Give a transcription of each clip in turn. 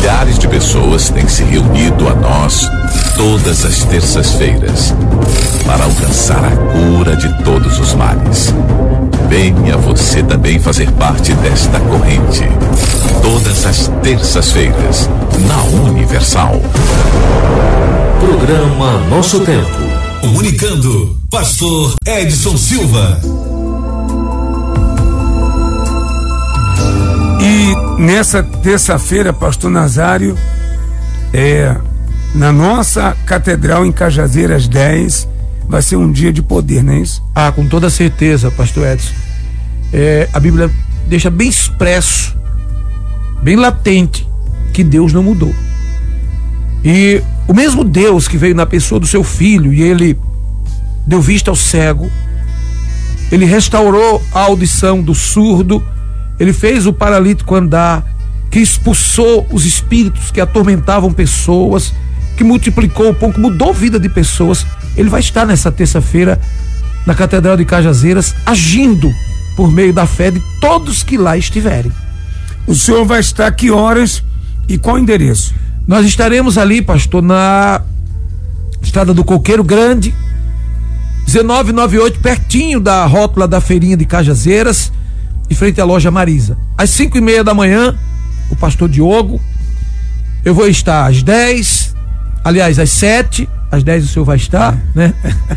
Milhares de pessoas têm se reunido a nós todas as terças-feiras para alcançar a cura de todos os males. Venha você também fazer parte desta corrente. Todas as terças-feiras, na Universal. Programa Nosso Tempo. Comunicando, Pastor Edson Silva. E nessa terça-feira, Pastor Nazário, na nossa Catedral em Cajazeiras 10, vai ser um dia de poder, não é isso? Com toda certeza, Pastor Edson. A Bíblia deixa bem expresso, bem latente, que Deus não mudou. E o mesmo Deus que veio na pessoa do seu filho e ele deu vista ao cego, ele restaurou a audição do surdo, ele fez o paralítico andar, que expulsou os espíritos que atormentavam pessoas, que multiplicou o pão, que mudou a vida de pessoas. Ele vai estar nessa terça-feira na Catedral de Cajazeiras, agindo por meio da fé de todos que lá estiverem. O senhor vai estar que horas e qual endereço? Nós estaremos ali, pastor, na Estrada do Coqueiro Grande, 1998, pertinho da rótula da feirinha de Cajazeiras, em frente à loja Marisa. Às 5:30 da manhã, o pastor Diogo, eu vou estar às 10, aliás, às 7, às 10 o senhor vai estar, né?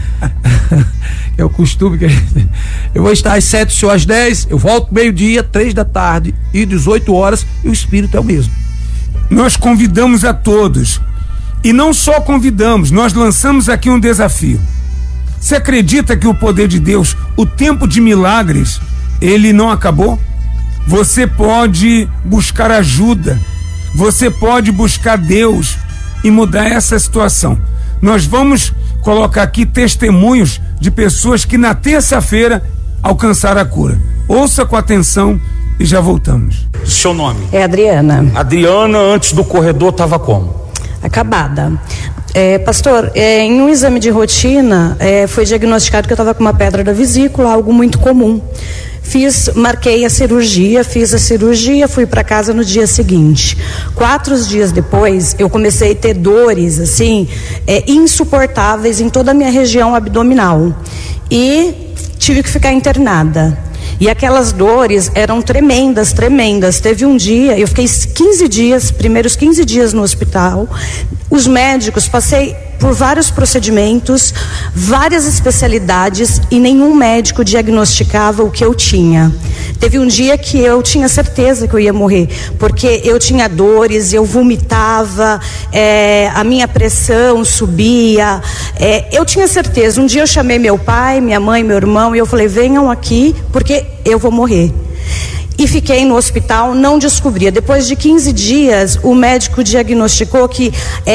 É o costume que eu vou estar às 7, o senhor às 10, eu volto meio-dia, 3 da tarde e 18 horas, e o Espírito é o mesmo. Nós convidamos a todos, e não só convidamos, nós lançamos aqui um desafio. Você acredita que o poder de Deus, o tempo de milagres, ele não acabou? Você pode buscar ajuda, você pode buscar Deus e mudar essa situação. Nós vamos colocar aqui testemunhos de pessoas que na terça-feira alcançaram a cura. Ouça com atenção e já voltamos. Seu nome? É Adriana. Adriana, antes do corredor estava como? Acabada. Pastor, em um exame de rotina, foi diagnosticado que eu estava com uma pedra da vesícula, algo muito comum. Marquei a cirurgia, fiz a cirurgia, fui para casa no dia seguinte. 4 dias depois, eu comecei a ter dores, assim, insuportáveis em toda a minha região abdominal. E tive que ficar internada. E aquelas dores eram tremendas, tremendas. Teve um dia, eu fiquei 15 dias, primeiros 15 dias no hospital. Os médicos, passei por vários procedimentos, várias especialidades e nenhum médico diagnosticava o que eu tinha. Teve um dia que eu tinha certeza que eu ia morrer, porque eu tinha dores, eu vomitava, a minha pressão subia, eu tinha certeza. Um dia eu chamei meu pai, minha mãe, meu irmão e eu falei, venham aqui porque eu vou morrer. E fiquei no hospital, não descobria. Depois de 15 dias, o médico diagnosticou que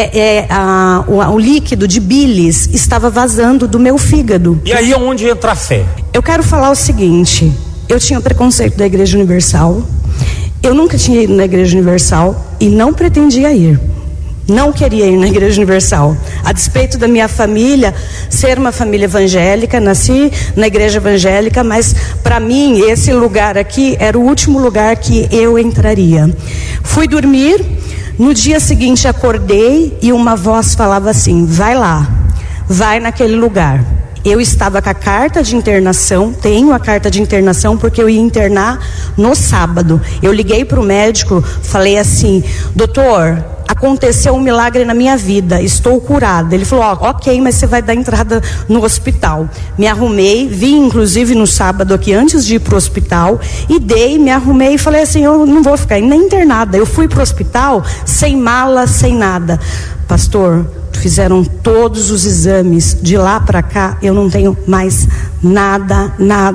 o líquido de bilis estava vazando do meu fígado. E aí é onde entra a fé? Eu quero falar o seguinte, eu tinha preconceito da Igreja Universal, eu nunca tinha ido na Igreja Universal e não pretendia ir. Não queria ir na Igreja Universal, a despeito da minha família ser uma família evangélica, nasci na igreja evangélica, mas para mim esse lugar aqui era o último lugar que eu entraria. Fui dormir, no dia seguinte acordei e uma voz falava assim, vai lá, vai naquele lugar. Eu estava com a carta de internação, tenho a carta de internação porque eu ia internar no sábado. Eu liguei para o médico, falei assim, doutor, aconteceu um milagre na minha vida, estou curada. Ele falou, ok, mas você vai dar entrada no hospital. Me arrumei, vim inclusive no sábado aqui antes de ir pro hospital e me arrumei e falei assim, eu não vou ficar nem internada. Eu fui pro hospital sem mala, sem nada. Pastor, fizeram todos os exames, de lá para cá eu não tenho mais nada.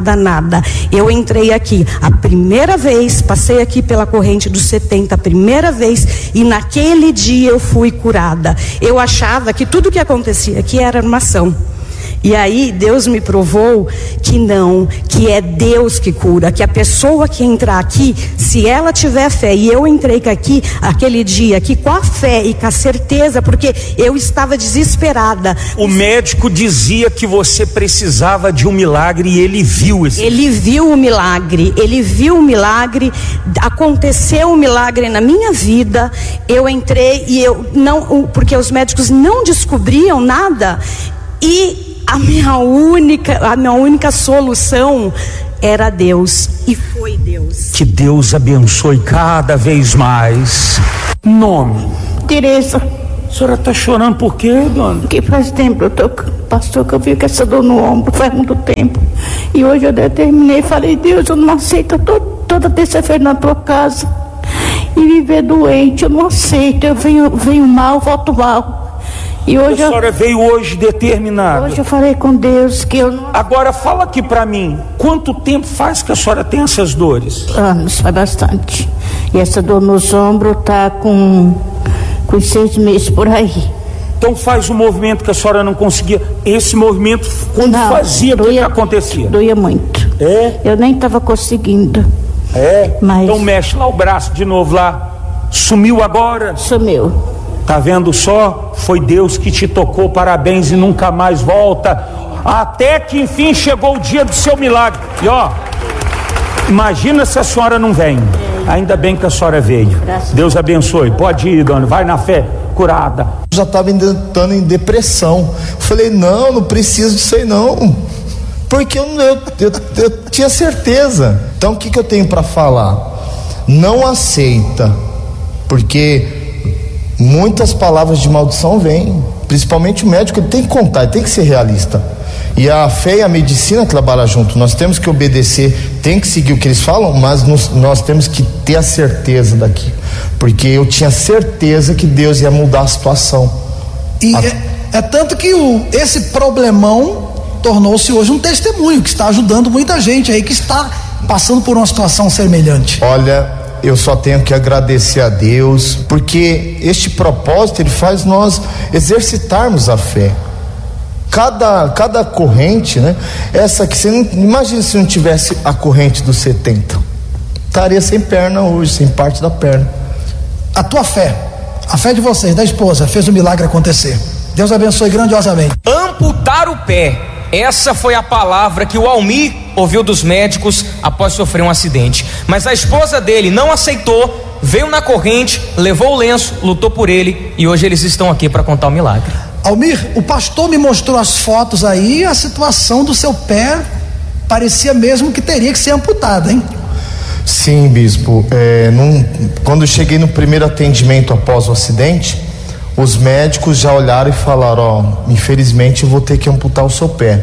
Eu entrei aqui a primeira vez, passei aqui pela corrente dos 70 a primeira vez e naquele dia eu fui curada. Eu achava que tudo que acontecia aqui era armação. E aí Deus me provou que não, que é Deus que cura, que a pessoa que entrar aqui, se ela tiver fé, e eu entrei aqui aquele dia aqui com a fé e com a certeza, porque eu estava desesperada. O médico dizia que você precisava de um milagre e ele viu esse. Ele viu o milagre, aconteceu um milagre na minha vida. Eu entrei e eu não, porque os médicos não descobriam nada, e a minha única solução era Deus, e foi Deus. Que Deus abençoe cada vez mais. Nome? Tereza. A senhora está chorando por quê, dona? Porque faz tempo, pastor, que eu vi com essa dor no ombro, faz muito tempo. E hoje eu determinei, falei, Deus, eu não aceito toda terça-feira na tua casa e viver doente, eu não aceito, eu venho mal, volto mal. E hoje a senhora veio hoje determinada. Hoje eu falei com Deus que eu não... Agora fala aqui pra mim, quanto tempo faz que a senhora tem essas dores? Anos, faz bastante. E essa dor nos ombros tá com 6 meses por aí. Então faz um movimento que a senhora não conseguia. Esse movimento, quando não, fazia, o que acontecia? Doía muito. É? Eu nem estava conseguindo. É? Mas... Então mexe lá o braço de novo lá. Sumiu agora? Sumiu. Tá vendo só? Foi Deus que te tocou, parabéns, e nunca mais volta. Até que enfim chegou o dia do seu milagre. E ó, imagina se a senhora não vem. Ainda bem que a senhora veio. Deus abençoe. Pode ir, dona, vai na fé, curada. Já estava entrando em depressão. Falei, não preciso disso aí não. Porque eu tinha certeza. Então o que eu tenho para falar? Não aceita, porque muitas palavras de maldição vêm, principalmente o médico, ele tem que contar, ele tem que ser realista. E a fé e a medicina trabalham junto. Nós temos que obedecer, tem que seguir o que eles falam, mas nós temos que ter a certeza daqui, porque eu tinha certeza que Deus ia mudar a situação. E é tanto que esse problemão tornou-se hoje um testemunho que está ajudando muita gente aí que está passando por uma situação semelhante. Olha, eu só tenho que agradecer a Deus, porque este propósito ele faz nós exercitarmos a fé. Cada corrente, né? Essa que você não imagina se não tivesse a corrente dos 70, estaria sem perna hoje, sem parte da perna. A tua fé, a fé de vocês, da esposa, fez o milagre acontecer. Deus abençoe grandiosamente. Amputar o pé. Essa foi a palavra que o Almir ouviu dos médicos após sofrer um acidente. Mas a esposa dele não aceitou, veio na corrente, levou o lenço, lutou por ele, e hoje eles estão aqui para contar o milagre. Almir, o pastor me mostrou as fotos aí, a situação do seu pé parecia mesmo que teria que ser amputada, hein? Sim, bispo. Quando eu cheguei no primeiro atendimento após o acidente, os médicos já olharam e falaram, infelizmente eu vou ter que amputar o seu pé.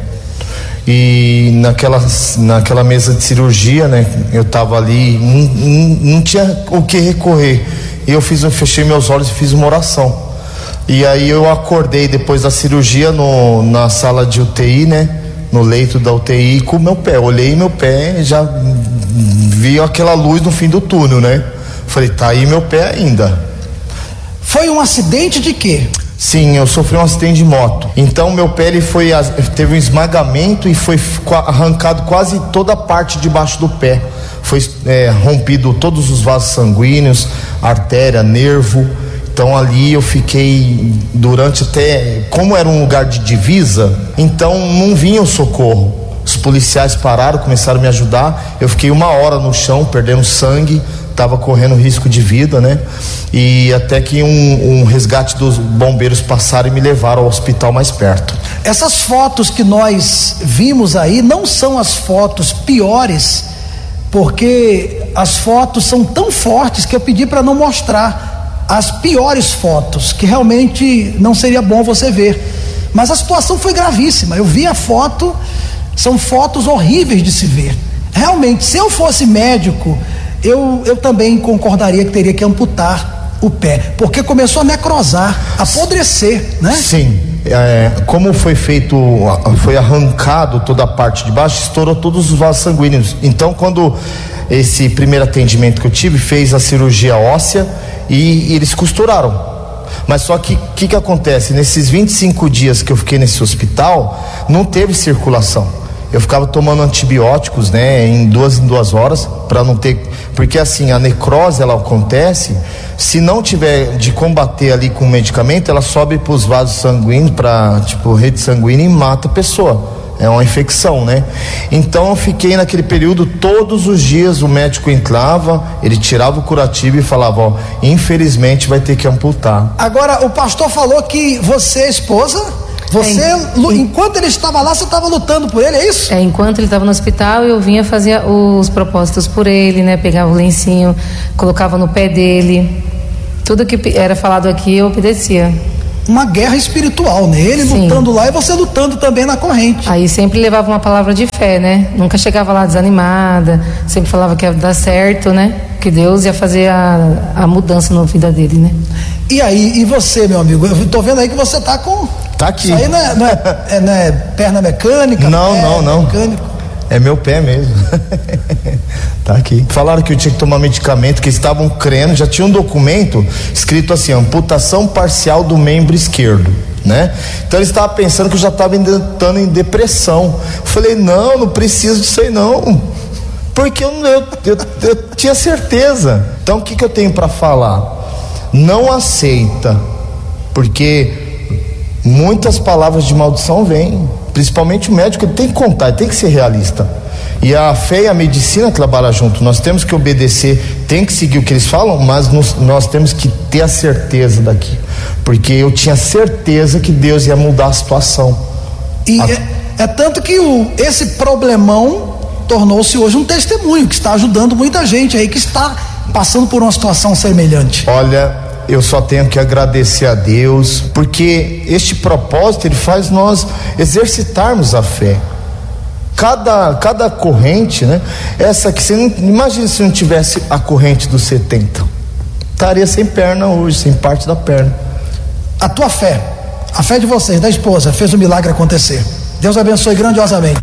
E naquela mesa de cirurgia, né, eu tava ali, não tinha o que recorrer. E eu fechei meus olhos e fiz uma oração. E aí eu acordei depois da cirurgia na sala de UTI, né, no leito da UTI, com o meu pé. Olhei meu pé, já vi aquela luz no fim do túnel, né? Falei, tá aí meu pé ainda. Foi um acidente de quê? Sim, eu sofri um acidente de moto. Então meu pé teve um esmagamento e foi arrancado quase toda a parte de baixo do pé. Foi rompido todos os vasos sanguíneos, artéria, nervo. Então ali eu fiquei durante como era um lugar de divisa, então não vinha o socorro. Os policiais pararam, começaram a me ajudar. Eu fiquei 1 hora no chão, perdendo sangue, estava correndo risco de vida, né? E até que um resgate dos bombeiros passaram e me levaram ao hospital mais perto. Essas fotos que nós vimos aí não são as fotos piores, porque as fotos são tão fortes que eu pedi para não mostrar as piores fotos, que realmente não seria bom você ver. Mas a situação foi gravíssima. Eu vi a foto, são fotos horríveis de se ver. Realmente, se eu fosse médico, eu também concordaria que teria que amputar o pé, porque começou a necrosar, a apodrecer, né? Sim, como foi arrancado toda a parte de baixo, estourou todos os vasos sanguíneos. Então, quando esse primeiro atendimento que eu tive, fez a cirurgia óssea e eles costuraram. Mas só que o que acontece? Nesses 25 dias que eu fiquei nesse hospital, não teve circulação. Eu ficava tomando antibióticos, né, em 2 horas, para não ter, porque assim, a necrose ela acontece, se não tiver de combater ali com medicamento, ela sobe para os vasos sanguíneos, para tipo rede sanguínea e mata a pessoa. É uma infecção, né? Então eu fiquei naquele período, todos os dias o médico entrava, ele tirava o curativo e falava, ó, infelizmente vai ter que amputar. Agora, o pastor falou que você, esposa, enquanto ele estava lá, você estava lutando por ele, é isso? Enquanto ele estava no hospital, eu vinha fazer os propósitos por ele, né? Pegava o lencinho, colocava no pé dele, tudo que era falado aqui eu obedecia. Uma guerra espiritual, né? Ele Sim. lutando lá e você lutando também na corrente. Aí sempre levava uma palavra de fé, né? Nunca chegava lá desanimada, sempre falava que ia dar certo, né? Que Deus ia fazer a mudança na vida dele, né? E aí, e você, meu amigo? Eu tô vendo aí que você tá com... Tá aqui. Isso aí não é perna mecânica? Não. Mecânico. É meu pé mesmo. Tá aqui. Falaram que eu tinha que tomar medicamento, que estavam crendo, já tinha um documento escrito assim, amputação parcial do membro esquerdo, né? Então eles estavam pensando que eu já estava entrando em depressão. Eu falei, não preciso disso aí não. Porque eu tinha certeza. Então o que eu tenho para falar? Não aceita, porque muitas palavras de maldição vêm. Principalmente o médico, ele tem que contar, ele tem que ser realista. E a fé e a medicina trabalham junto. Nós temos que obedecer, tem que seguir o que eles falam, mas nós temos que ter a certeza daqui. Porque eu tinha certeza que Deus ia mudar a situação. E é tanto que esse problemão tornou-se hoje um testemunho, que está ajudando muita gente aí que está passando por uma situação semelhante. Olha, eu só tenho que agradecer a Deus, porque este propósito ele faz nós exercitarmos a fé. Cada corrente, né? Essa que você não imagina se não tivesse a corrente dos 70, estaria sem perna hoje, sem parte da perna. A tua fé, a fé de vocês, da esposa, fez o milagre acontecer. Deus abençoe grandiosamente.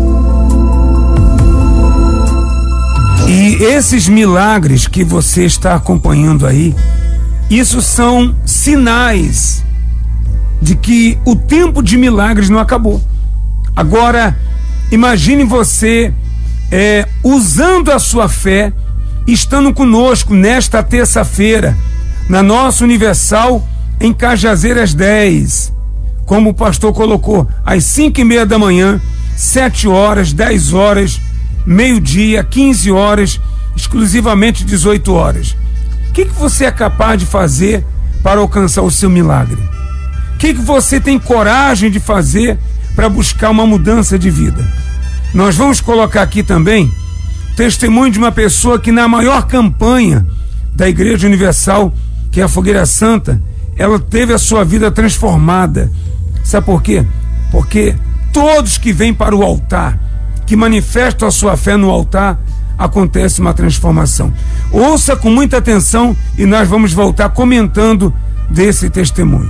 E esses milagres que você está acompanhando aí, isso são sinais de que o tempo de milagres não acabou. Agora, imagine você usando a sua fé, estando conosco nesta terça-feira, na nossa Universal, em Cajazeiras 10. Como o pastor colocou, às 5:30 da manhã, 7 horas, 10 horas, meio-dia, 15 horas, exclusivamente 18 horas. O que você é capaz de fazer para alcançar o seu milagre? O que você tem coragem de fazer para buscar uma mudança de vida? Nós vamos colocar aqui também testemunho de uma pessoa que na maior campanha da Igreja Universal, que é a Fogueira Santa, ela teve a sua vida transformada. Sabe por quê? Porque todos que vêm para o altar, que manifestam a sua fé no altar, acontece uma transformação. Ouça com muita atenção e nós vamos voltar comentando desse testemunho.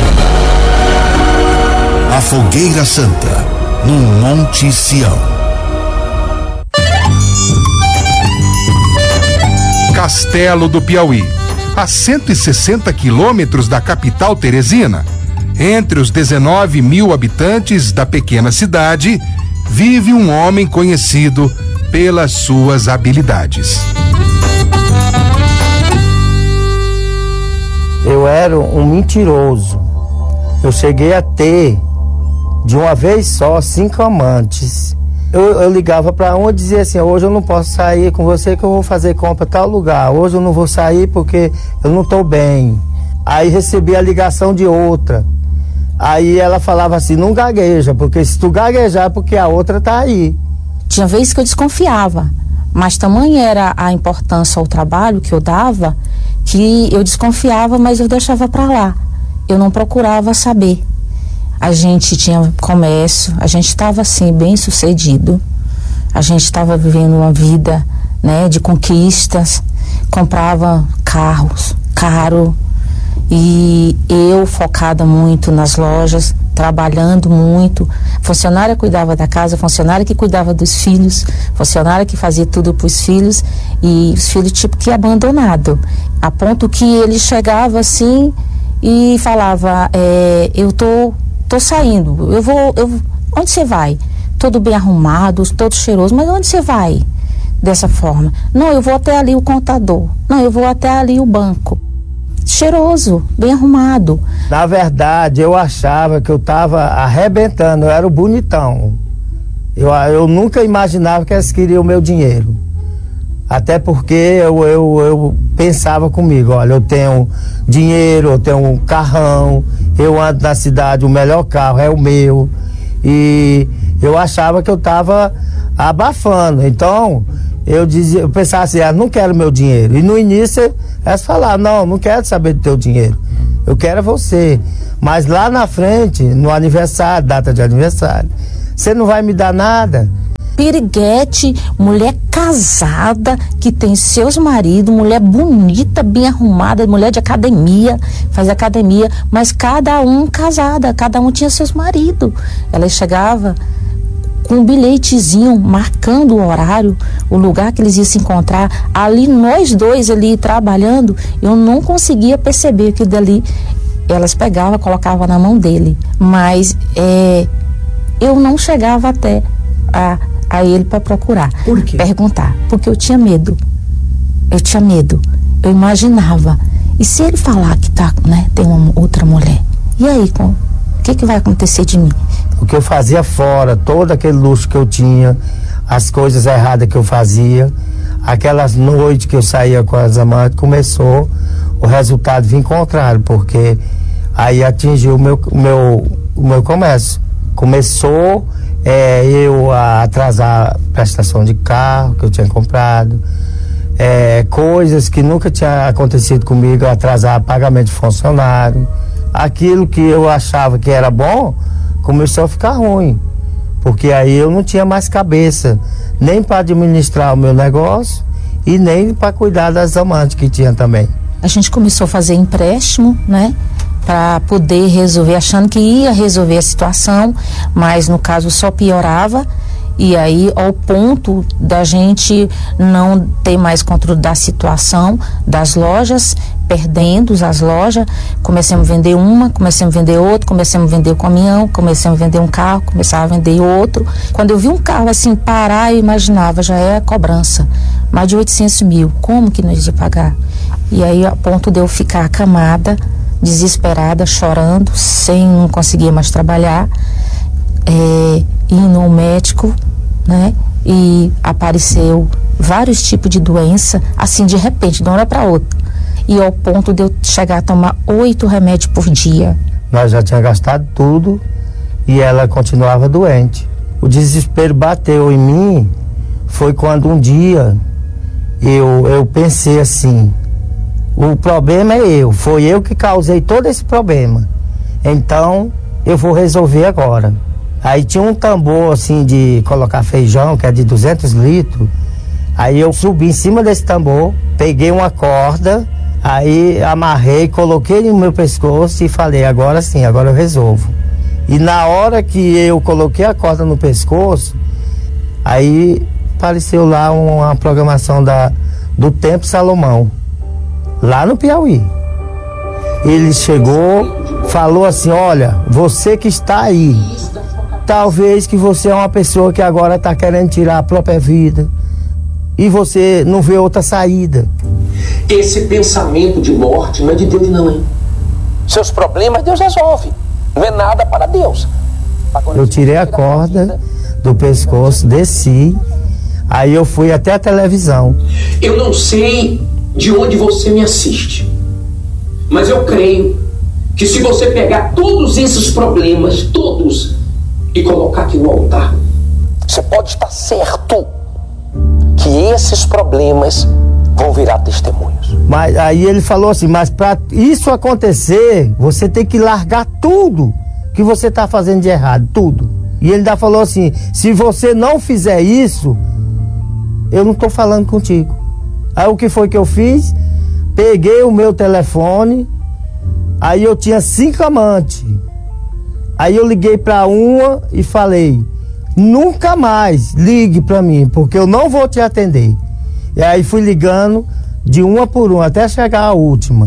A Fogueira Santa, no Monte Sião. Castelo do Piauí, a 160 quilômetros da capital teresina. Entre os 19 mil habitantes da pequena cidade, vive um homem conhecido pelas suas habilidades. Eu era um mentiroso. Eu cheguei a ter, de uma vez só, 5 amantes. Eu ligava para um e dizia assim, hoje eu não posso sair com você que eu vou fazer compra em tal lugar. Hoje eu não vou sair porque eu não estou bem. Aí recebi a ligação de outra. Aí ela falava assim, não gagueja, porque se tu gaguejar é porque a outra tá aí. Tinha vezes que eu desconfiava, mas tamanha era a importância ao trabalho que eu dava, que eu desconfiava, mas eu deixava para lá. Eu não procurava saber. A gente tinha comércio, a gente estava assim bem sucedido, a gente estava vivendo uma vida, né, de conquistas, comprava carros caro e eu focada muito nas lojas, trabalhando muito. Funcionária cuidava da casa, funcionária que cuidava dos filhos, funcionária que fazia tudo para os filhos e os filhos tipo que abandonado, a ponto que ele chegava assim e falava, eu tô saindo, onde você vai? Todo bem arrumado, todo cheiroso, mas onde você vai? Dessa forma. Não, eu vou até ali o contador. Não, eu vou até ali o banco. Cheiroso, bem arrumado. Na verdade, eu achava que eu estava arrebentando, eu era o bonitão. Eu nunca imaginava que eles queriam o meu dinheiro. Até porque eu pensava comigo, olha, eu tenho dinheiro, eu tenho um carrão, eu ando na cidade, o melhor carro é o meu. E eu achava que eu estava abafando. Então, eu pensava assim, não quero meu dinheiro. E no início, elas falavam, não quero saber do teu dinheiro. Eu quero você. Mas lá na frente, no aniversário, data de aniversário, você não vai me dar nada. Piriguete, mulher casada, que tem seus maridos, mulher bonita, bem arrumada, mulher de academia, faz academia, mas cada um casada, cada um tinha seus maridos. Ela chegava com um bilhetezinho marcando o horário, o lugar que eles iam se encontrar. Ali nós dois ali trabalhando, eu não conseguia perceber que dali elas pegavam, colocavam na mão dele, mas eu não chegava até a ele para procurar. Por quê? Perguntar, porque eu tinha medo. Eu imaginava, e se ele falar que tem uma outra mulher, e aí, o que vai acontecer de mim? O que eu fazia fora, todo aquele luxo que eu tinha, as coisas erradas que eu fazia, aquelas noites que eu saía com as amantes, começou o resultado vir contrário, porque aí atingiu o meu comércio. Começou eu a atrasar a prestação de carro que eu tinha comprado, coisas que nunca tinha acontecido comigo, atrasar pagamento de funcionário. Aquilo que eu achava que era bom começou a ficar ruim, porque aí eu não tinha mais cabeça nem para administrar o meu negócio e nem para cuidar das amantes que tinha também. A gente começou a fazer empréstimo, né, para poder resolver, achando que ia resolver a situação, mas no caso só piorava. E aí, ao ponto da gente não ter mais controle da situação, das lojas, perdendo as lojas, começamos a vender uma, começamos a vender outra, começamos a vender o caminhão, começamos a vender um carro, começava a vender outro. Quando eu vi um carro assim parar, eu imaginava, já é a cobrança, mais de 800 mil, como que nós ia pagar? E aí, a ponto de eu ficar acamada, desesperada, chorando, não conseguir mais trabalhar, indo ao médico, né? E apareceu vários tipos de doença, assim, de repente, de uma hora para outra. E ao ponto de eu chegar a tomar 8 remédios por dia. Nós já tínhamos gastado tudo e ela continuava doente. O desespero bateu em mim, foi quando um dia eu pensei assim, o problema foi eu que causei todo esse problema. Então, eu vou resolver agora. Aí tinha um tambor assim de colocar feijão, que é de 200 litros. Aí eu subi em cima desse tambor, peguei uma corda, aí amarrei, coloquei no meu pescoço e falei, agora sim, agora eu resolvo. E na hora que eu coloquei a corda no pescoço, aí apareceu lá uma programação do Templo Salomão, lá no Piauí. Ele chegou, falou assim, olha, você que está aí, talvez que você é uma pessoa que agora está querendo tirar a própria vida e você não vê outra saída. Esse pensamento de morte não é de Deus não, hein? Seus problemas Deus resolve, não é nada para Deus. Eu tirei a corda do pescoço, desci, aí eu fui até a televisão. Eu não sei de onde você me assiste, mas eu creio que se você pegar todos esses problemas, todos, e colocar aqui no altar, você pode estar certo que esses problemas vão virar testemunhos. Mas aí ele falou assim, mas para isso acontecer, você tem que largar tudo que você está fazendo de errado, tudo. E ele ainda falou assim, se você não fizer isso, eu não estou falando contigo. Aí o que foi que eu fiz? Peguei o meu telefone, aí eu tinha 5 amantes. Aí eu liguei para uma e falei, nunca mais ligue para mim, porque eu não vou te atender. E aí fui ligando de uma por uma, até chegar a última.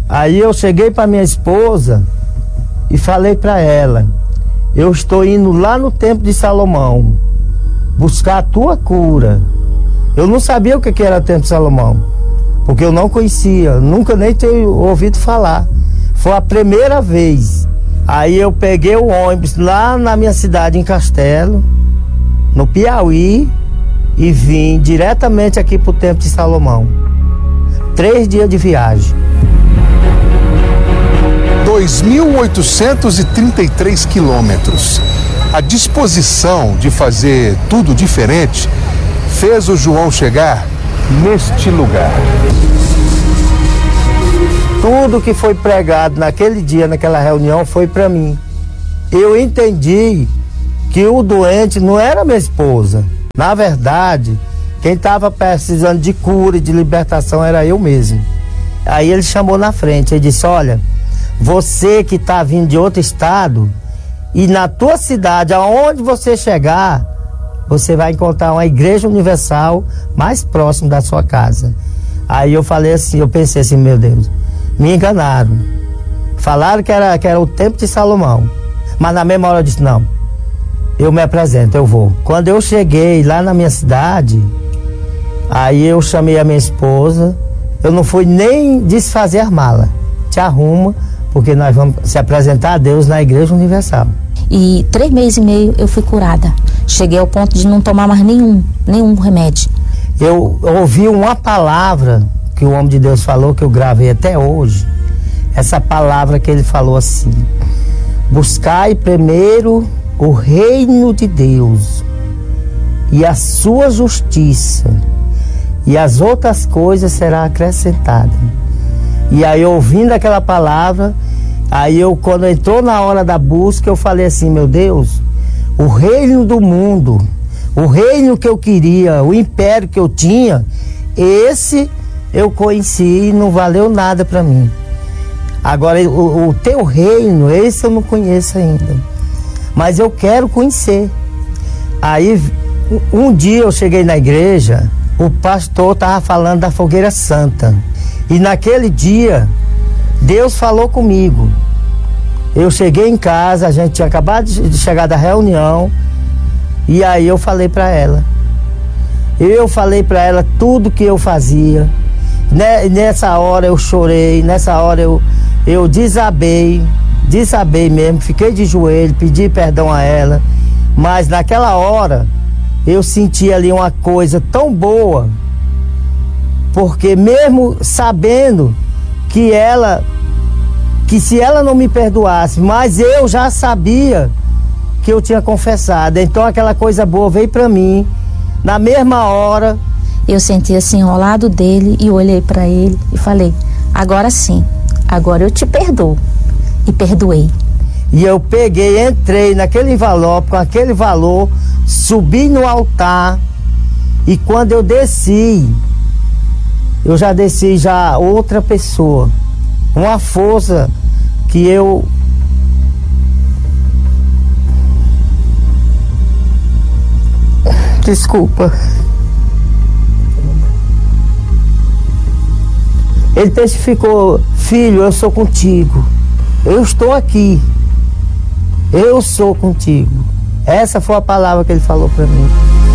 Aí eu cheguei para minha esposa e falei para ela: eu estou indo lá no templo de Salomão buscar a tua cura. Eu não sabia o que era o templo de Salomão, porque eu não conhecia, nunca nem tinha ouvido falar. Foi a primeira vez. Aí eu peguei o ônibus lá na minha cidade, em Castelo, no Piauí, e vim diretamente aqui pro templo de Salomão. 3 dias de viagem. 2.833 quilômetros. A disposição de fazer tudo diferente fez o João chegar neste lugar. Tudo que foi pregado naquele dia, naquela reunião, foi para mim. Eu entendi que o doente não era minha esposa. Na verdade, quem estava precisando de cura e de libertação era eu mesmo. Aí ele chamou na frente, ele disse: olha, você que está vindo de outro estado, e na tua cidade, aonde você chegar, você vai encontrar uma igreja universal mais próximo da sua casa. Aí eu falei assim, eu pensei assim, meu Deus, me enganaram. Falaram que era o templo de Salomão, mas na mesma hora eu disse: não, eu me apresento, eu vou. Quando eu cheguei lá na minha cidade, aí eu chamei a minha esposa, eu não fui nem desfazer a mala. Te arruma, porque nós vamos se apresentar a Deus na Igreja Universal. E 3 meses e meio eu fui curada. Cheguei ao ponto de não tomar mais nenhum remédio. Eu ouvi uma palavra que o homem de Deus falou, que eu gravei até hoje. Essa palavra que ele falou assim: buscai primeiro o reino de Deus e a sua justiça, e as outras coisas serão acrescentadas. E aí, ouvindo aquela palavra, aí quando entrou na hora da busca, eu falei assim: meu Deus, o reino do mundo, o reino que eu queria, o império que eu tinha, esse eu conheci e não valeu nada para mim. Agora, o teu reino, esse eu não conheço ainda, mas eu quero conhecer. Aí, um dia eu cheguei na igreja, o pastor estava falando da fogueira santa. E naquele dia, Deus falou comigo. Eu cheguei em casa, a gente tinha acabado de chegar da reunião, e aí eu falei para ela. Eu falei para ela tudo que eu fazia. Nessa hora eu chorei, nessa hora eu desabei mesmo, fiquei de joelho, pedi perdão a ela. Mas naquela hora, eu senti ali uma coisa tão boa, porque mesmo sabendo que se ela não me perdoasse, mas eu já sabia que eu tinha confessado, então aquela coisa boa veio para mim. Na mesma hora eu senti assim ao lado dele e olhei para ele e falei: agora sim, agora eu te perdoo. E perdoei. E eu peguei, entrei naquele envelope com aquele valor, subi no altar, e quando eu desci, eu já desci já outra pessoa, uma força que eu desculpa. Ele testificou: filho, eu sou contigo, eu estou aqui, eu sou contigo. Essa foi a palavra que ele falou para mim.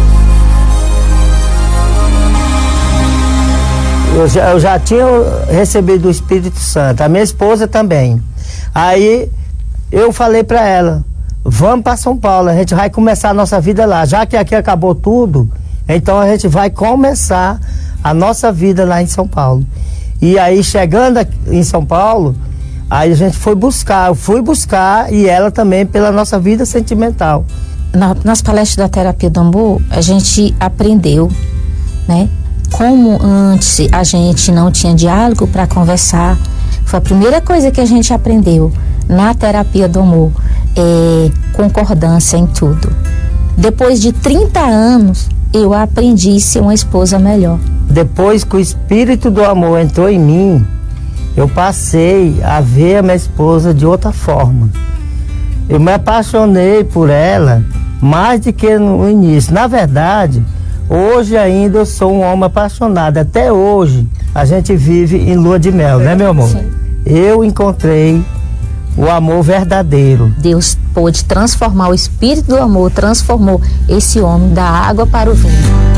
Eu já tinha recebido o Espírito Santo, a minha esposa também. Aí eu falei para ela: vamos para São Paulo, a gente vai começar a nossa vida lá. Já que aqui acabou tudo, então a gente vai começar a nossa vida lá em São Paulo. E aí, chegando em São Paulo, aí a gente eu fui buscar, e ela também, pela nossa vida sentimental. Nas palestras da terapia do amor, a gente aprendeu, né? Como antes a gente não tinha diálogo para conversar, foi a primeira coisa que a gente aprendeu na terapia do amor, concordância em tudo. Depois de 30 anos, eu aprendi a ser uma esposa melhor. Depois que o Espírito do amor entrou em mim, eu passei a ver a minha esposa de outra forma. Eu me apaixonei por ela mais do que no início. Na verdade, hoje ainda eu sou um homem apaixonado. Até hoje a gente vive em lua de mel, né, meu amor? Sim. eu encontrei o amor verdadeiro. Deus pôde transformar, o espírito do amor transformou esse homem da água para o vinho.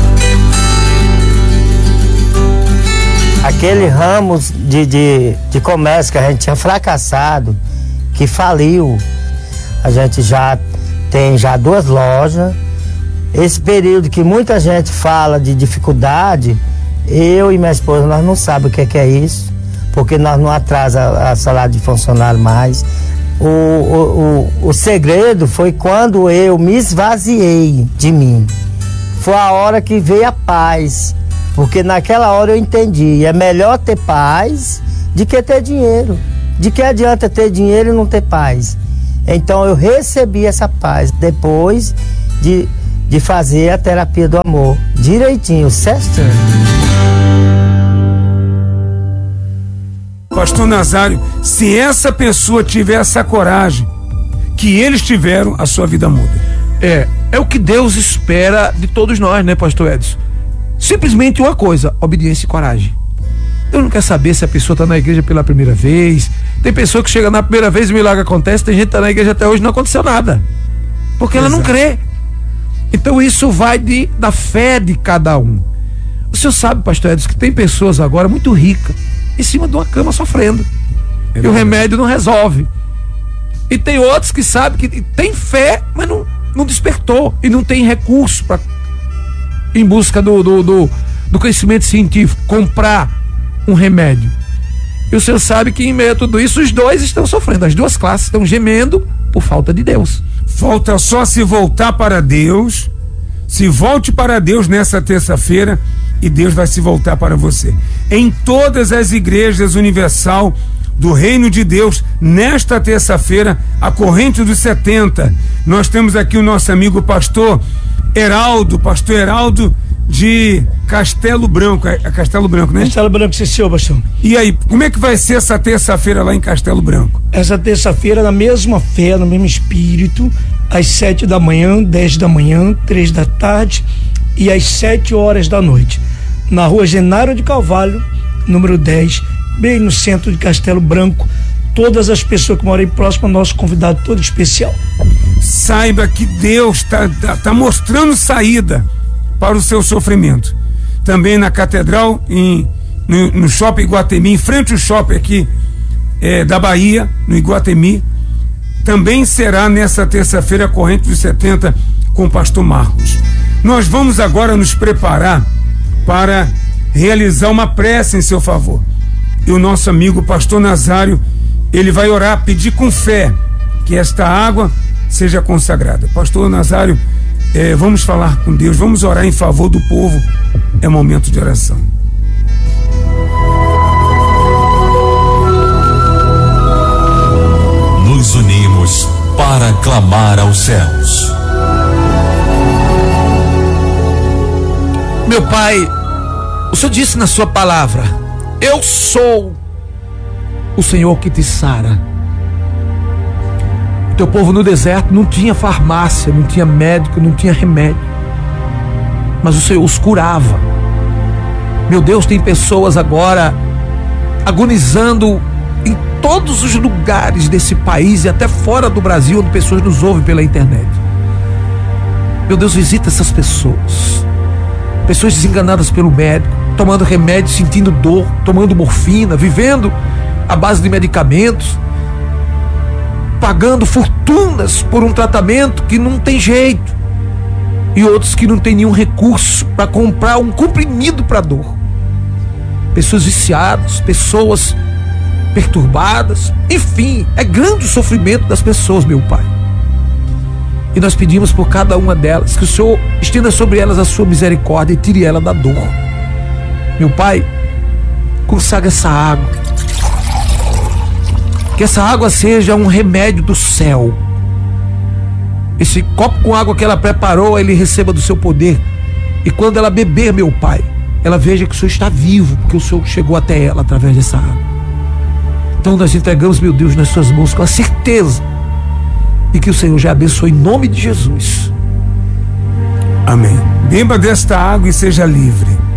Aquele ramo de comércio que a gente tinha fracassado, que faliu, a gente já tem 2 lojas. Esse período que muita gente fala de dificuldade, eu e minha esposa, nós não sabemos o que é isso, porque nós não atrasa a salário de funcionário mais. O segredo foi quando eu me esvaziei de mim. Foi a hora que veio a paz, porque naquela hora eu entendi, é melhor ter paz do que ter dinheiro. De que adianta ter dinheiro e não ter paz? Então eu recebi essa paz depois de fazer a terapia do amor direitinho, certinho. Pastor Nazário, se essa pessoa tiver essa coragem que eles tiveram, a sua vida muda. É o que Deus espera de todos nós, né, pastor Edson? Simplesmente uma coisa: obediência e coragem. Deus não quer saber se a pessoa está na igreja pela primeira vez. Tem pessoa que chega na primeira vez e o milagre acontece, tem gente que está na igreja até hoje e não aconteceu nada, porque ela não crê. Então isso vai da fé de cada um. O senhor sabe, pastor Edson, que tem pessoas agora muito ricas em cima de uma cama sofrendo, e o remédio não resolve. E tem outros que sabem que tem fé, mas não despertou e não tem recurso para, em busca do conhecimento científico, comprar um remédio. E o senhor sabe que em meio a tudo isso os dois estão sofrendo, as duas classes estão gemendo por falta de Deus. Falta só se voltar para Deus. Se volte para Deus nessa terça-feira e Deus vai se voltar para você. Em todas as igrejas universal do Reino de Deus, nesta terça-feira, a corrente dos 70, nós temos aqui o nosso amigo pastor Heraldo de Castelo Branco. É Castelo Branco, né? Castelo Branco, sim, senhor, pastor. E aí, como é que vai ser essa terça-feira lá em Castelo Branco? Essa terça-feira, na mesma fé, no mesmo espírito, às 7 da manhã, 10 da manhã, 3 da tarde e às 7 horas da noite, na rua Genaro de Carvalho, número 10, bem no centro de Castelo Branco. Todas as pessoas que moram aí próximo ao nosso convidado todo especial. Saiba que Deus tá mostrando saída para o seu sofrimento. Também na Catedral, no Shopping Iguatemi, em frente ao shopping aqui da Bahia, no Iguatemi, também será nessa terça-feira a corrente dos 70 com o pastor Marcos. Nós vamos agora nos preparar para realizar uma prece em seu favor. E o nosso amigo pastor Nazário, ele vai orar, pedir com fé que esta água seja consagrada. Pastor Nazário, vamos falar com Deus, vamos orar em favor do povo. É momento de oração. Nos unimos para clamar aos céus. Meu Pai, o Senhor disse na sua palavra: eu sou o Senhor que te sara. Teu povo no deserto não tinha farmácia, não tinha médico, não tinha remédio, mas o Senhor os curava. Meu Deus, tem pessoas agora agonizando em todos os lugares desse país e até fora do Brasil, onde pessoas nos ouvem pela internet. Meu Deus, visita essas pessoas desenganadas pelo médico, tomando remédio, sentindo dor, tomando morfina, vivendo à base de medicamentos, pagando fortunas por um tratamento que não tem jeito, e outros que não tem nenhum recurso para comprar um comprimido para dor. Pessoas viciadas, pessoas perturbadas, enfim, é grande o sofrimento das pessoas, meu Pai. E nós pedimos por cada uma delas que o Senhor estenda sobre elas a sua misericórdia e tire ela da dor. Meu Pai, consagra essa água, que essa água seja um remédio do céu. Esse copo com água que ela preparou, ele receba do seu poder, e quando ela beber, meu Pai, ela veja que o Senhor está vivo, porque o Senhor chegou até ela através dessa água. Então nós entregamos, meu Deus, nas suas mãos com a certeza de que o Senhor já abençoe em nome de Jesus. Amém. Beba desta água e seja livre.